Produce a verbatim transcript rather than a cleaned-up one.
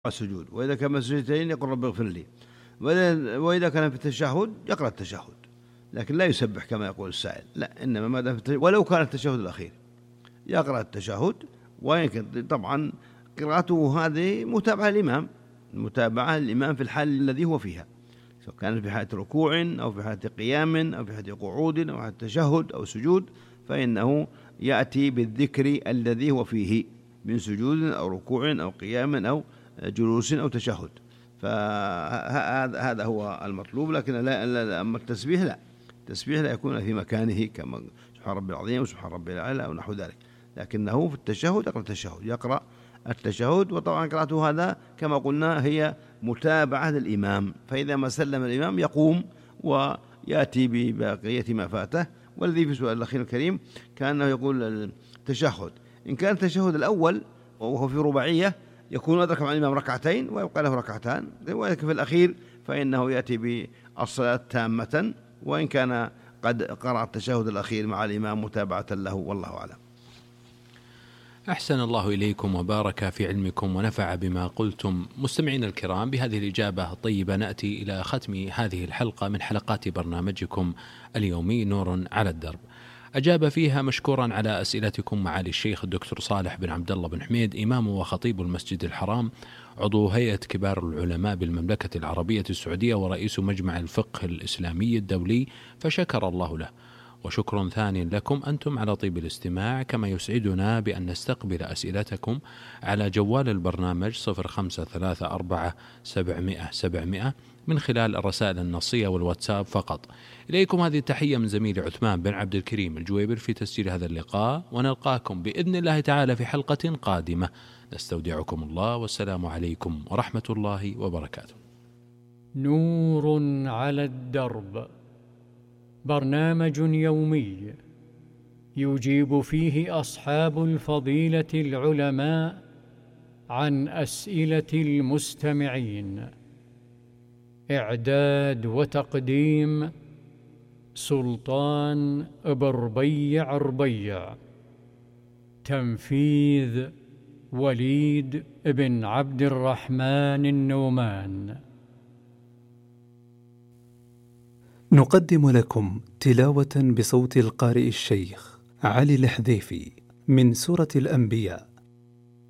السجود، وإذا كان من سجدتين يقول رب اغفر لي، وإذا كان في التشهد يقرأ التشهد، لكن لا يسبح كما يقول السائل، لا، إنما ما دام في التشهد ولو كان التشهد الأخير يقرأ التشهد. ويمكن طبعا قراءته هذه متابعة الإمام، متابعة الإمام في الحال الذي هو فيها، سواء كان في حالة ركوع أو في حالة قيام أو في حالة قعود أو حالة تشهد أو سجود، فإنه يأتي بالذكر الذي هو فيه من سجود أو ركوع أو قيام أو جلوس أو تشهد، فهذا هو المطلوب. لكن لا، أما التسبيح لا، التسبيح لا يكون في مكانه كما سبحان ربي العظيم وسبحان ربي الأعلى أو نحو ذلك، لكنه في التشهد يقرأ التشهد، يقرأ التشهد. وطبعا قراءته هذا كما قلنا هي متابعة للإمام، فإذا ما سلم الإمام يقوم ويأتي ببقية ما فاته. والذي في سؤال الأخير الكريم كان يقول التشهد، إن كان التشهد الأول وهو في رباعية يكون أدرك مع الإمام ركعتين ويبقى له ركعتان، ولكن في الأخير فإنه يأتي بالصلاة تامة، وإن كان قد قرأ التشهد الأخير مع الإمام متابعة له، والله أعلم. أحسن الله إليكم وبارك في علمكم ونفع بما قلتم. مستمعين الكرام، بهذه الإجابة الطيبة نأتي إلى ختم هذه الحلقة من حلقات برنامجكم اليومي نور على الدرب. أجاب فيها مشكورا على أسئلتكم معالي الشيخ الدكتور صالح بن عبد الله بن حميد، إمام وخطيب المسجد الحرام، عضو هيئة كبار العلماء بالمملكة العربية السعودية ورئيس مجمع الفقه الإسلامي الدولي، فشكر الله له. وشكر ثاني لكم أنتم على طيب الاستماع، كما يسعدنا بأن نستقبل أسئلتكم على جوال البرنامج صفر خمسة ثلاثة أربعة سبعمائة سبعمائة من خلال الرسائل النصية والواتساب فقط. إليكم هذه التحية من زميلي عثمان بن عبد الكريم الجويبر في تسجيل هذا اللقاء، ونلقاكم بإذن الله تعالى في حلقة قادمة. نستودعكم الله، والسلام عليكم ورحمة الله وبركاته. نور على الدرب، برنامج يومي يجيب فيه أصحاب الفضيلة العلماء عن أسئلة المستمعين. إعداد وتقديم سلطان بربيع ربيع. تنفيذ وليد بن عبد الرحمن النومان. نقدم لكم تلاوة بصوت القارئ الشيخ علي الحذيفي من سورة الأنبياء،